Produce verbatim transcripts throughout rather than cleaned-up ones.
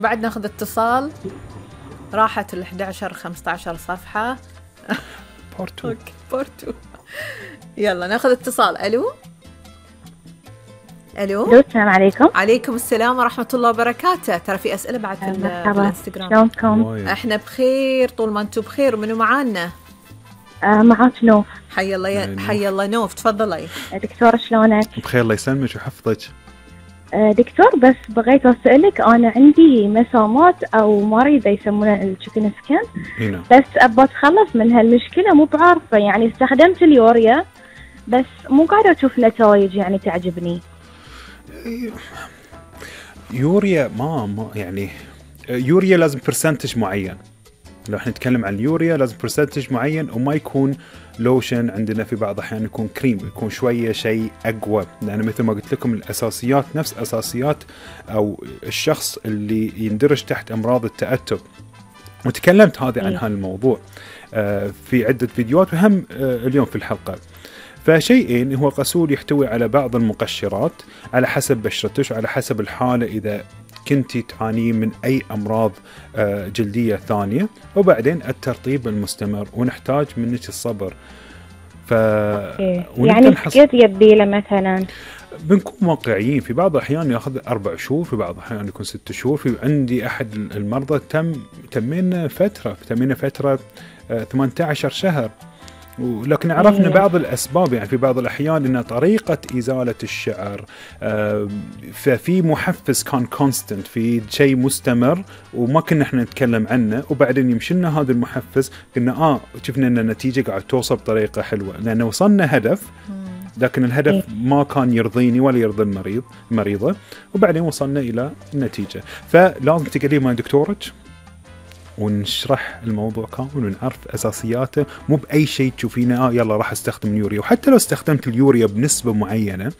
بعد ناخذ اتصال. راحت ال إحدى عشر خمسة عشر صفحة. بورتو. اوكي بورتو. يلا ناخذ اتصال. الو الو السلام عليكم. عليكم السلام ورحمة الله وبركاته. ترى في أسئلة بعد في الانستغرام. شلونكم؟ احنا بخير طول ما انتم بخير. ومنو معانا؟ آه معاك نوف. حي الله يا حي الله نوف، تفضلي. دكتورة شلونك؟ بخير الله يسلمك ويحفظك. آه دكتور بس بغيت أسألك، أنا عندي مسامات أو مريضة يسمونها التشيكن سكين، بس أبغى أتخلص من هالمشكلة. مو بعارفة يعني، استخدمت اليوريا بس مو قاعدة أشوف نتائج يعني تعجبني. يوريا ما, ما يعني يوريا لازم برسنتج معين. لو احنا نتكلم عن اليوريا لازم برسنتج معين، وما يكون لوشن. عندنا في بعض الأحيان يكون كريم، يكون شوية شيء أقوى، لأن مثل ما قلت لكم الأساسيات نفس أساسيات أو الشخص اللي يندرج تحت أمراض التأتب. وتكلمت هذا عن هالموضوع في عدة فيديوهات وهم اليوم في الحلقة. فشيئين، هو الغسول يحتوي على بعض المقشرات على حسب بشرتك وعلى حسب الحالة، إذا كنتي تعاني من أي أمراض جلدية ثانية، وبعدين الترطيب المستمر، ونحتاج منك الصبر. ف يعني سكت يبيله مثلا بنكون واقعيين، في بعض الأحيان يأخذ أربع شهور، في بعض الأحيان يكون ست شهور. في عندي أحد المرضى تم تمينا فترة تمينا فترة ثمانية عشر شهر، ولكن عرفنا بعض الأسباب. يعني في بعض الأحيان إن طريقة إزالة الشعر ففي محفز كان كونستنت، في شيء مستمر وما كنا احنا نتكلم عنه، وبعدين يمشينا هذا المحفز قلنا آه شفنا أن النتيجة قاعد توصل بطريقة حلوة، لأنه وصلنا هدف، لكن الهدف ما كان يرضيني ولا يرضي المريض المريضة، وبعدين وصلنا إلى النتيجة. فلازم تقريبا مع دكتورك ونشرح الموضوع كامل ونعرف أساسياته، مو بأي شيء تشوفينه آه يلا راح استخدم اليوريا. وحتى لو استخدمت اليوريا بنسبة معينة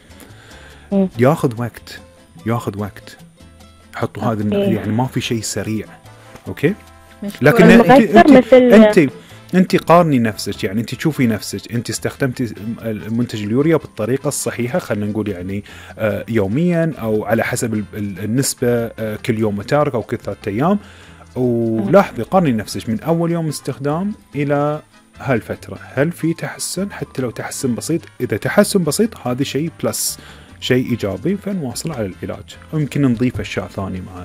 ياخذ وقت ياخذ وقت حطوا هذا يعني ما في شيء سريع. أوكي، لكن انت انت, انت انت قارني نفسك، يعني انت تشوفي نفسك انت استخدمتي منتج اليوريا بالطريقه الصحيحه، خلينا نقول يعني يوميا او على حسب النسبه كل يوم متارك او كل ثلاثة ايام، ولاحظي قارني نفسك من أول يوم استخدام إلى هالفترة هل في تحسن، حتى لو تحسن بسيط. إذا تحسن بسيط هذا شيء بلس، شيء إيجابي، فنواصل على العلاج، ويمكن نضيف أشياء ثانية معه.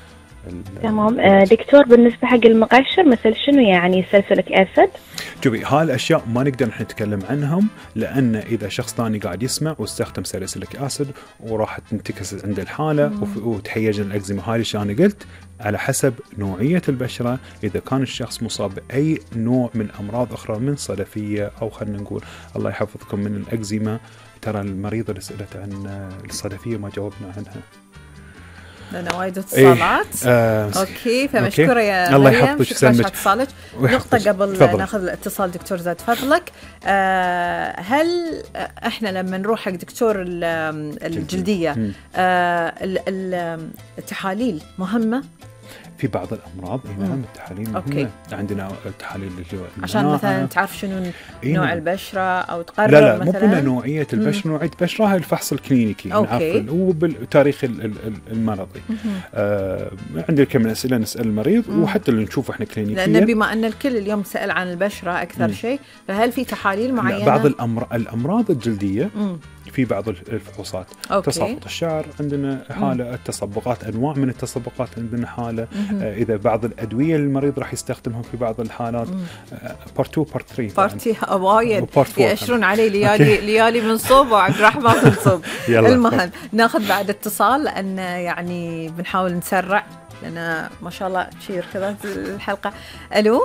تمام. دكتور بالنسبة حق المقشر مثل شنو يعني سلسلك أسد؟ شوفي هالأشياء ما نقدر نحن نتكلم عنهم، لأن إذا شخص ثاني قاعد يسمع واستخدم سلسلك أسد وراح تنتكس عند الحالة وتهيج الأكزيما، هاي اللي أنا قلت على حسب نوعية البشرة. إذا كان الشخص مصاب بأي نوع من أمراض أخرى من صدفية أو خلينا نقول الله يحفظكم من الأكزيما، ترى المريضة اللي سألت عن الصدفية ما جاوبنا عنها لأنه وايد اتصالات. إيه. آه. أوكي فمشكورة يا الله مريم، شكرا على اتصالك. نقطة قبل فضل. ناخذ الاتصال دكتور زاد فضلك. آه هل احنا لما نروح حق دكتور الجلدية آه التحاليل مهمة؟ في بعض الأمراض نعم التحاليل مهمة. عندنا التحاليل عشان مثلا تعرف شنو إيه نوع البشرة أو تقرر لا لا مثلا مو بنا نوعية البشرة. نوعية البشرة هي الفحص الكلينيكي نعرف وبالتاريخ المرضي. آه عندنا كم من أسئلة نسأل المريض مم. وحتى اللي نشوفه احنا كلينيكيا، لأن بما أن الكل اليوم سأل عن البشرة أكثر مم. شيء، فهل في تحاليل معينة؟ بعض الأمر... الأمراض الجلدية مم. في بعض الفحوصات، تساقط الشعر عندنا حالة، مم. التصبغات أنواع من التصبغات عندنا حالة، آه إذا بعض الأدوية المريض راح يستخدمها في بعض الحالات. بارت تو بارت ثري بارتي وايد يأشرون علي ليالي ليالي من صوب وعبد الرحمن من صوب. المهم ناخذ بعد اتصال، لأن يعني بنحاول نسرع لأن ما شاء الله تشير كذا الحلقة. ألو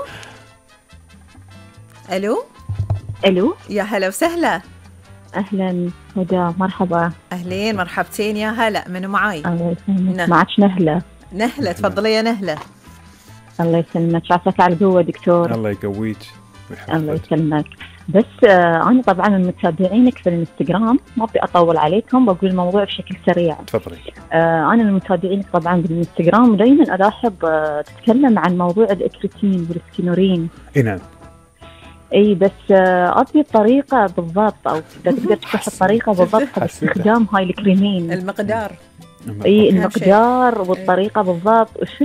ألو ألو يا هلا وسهلا. أهلا هدى، مرحبا. أهلين مرحبتين يا هلا. منو معاي؟ الله يسلمك. معك نهلة. نهلة تفضلي يا نهلة. الله يسلمك، شعفك على القوة دكتور. الله يقويك. الله يسلمك. بس آه أنا طبعا من متابعينك في الانستغرام، ما أبي أطول عليكم، بقول الموضوع بشكل سريع. تفضلي. آه أنا من متابعينك طبعا بالانستغرام، ودايما ألاحظ آه تتكلم عن موضوع الإكريتين والسكينورين. إيه نعم. اي بس ابي الطريقه بالضبط، او اذا تقدر تشرح الطريقه بالضبط في استخدام هاي الكريمين. المقدار اي المقدار والطريقه بالضبط.